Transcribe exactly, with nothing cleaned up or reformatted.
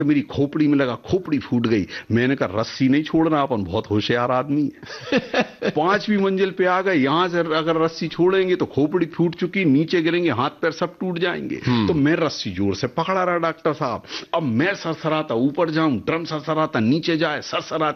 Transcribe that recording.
मेरी खोपड़ी में लगा, खोपड़ी फूट गई। मैंने कहा रस्सी नहीं छोड़ना, अपन बहुत होशियार आदमी है। पांचवी मंजिल पे आ गए, यहां से अगर रस्सी छोड़ेंगे तो खोपड़ी फूट चुकी, नीचे गिरेंगे, हाथ पैर सब टूट जाएंगे। तो मैं रस्सी जोर से पकड़ा रहा डॉक्टर साहब। अब मैं सरसराता ऊपर जाऊं, ड्रम सरसराता नीचे जाए, सरसराता